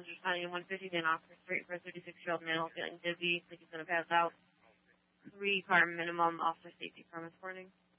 is responding to 150 Dan Oscar Street for a 36-year-old male feeling dizzy, like he's going to pass out. 3-car minimum officer safety permit warning.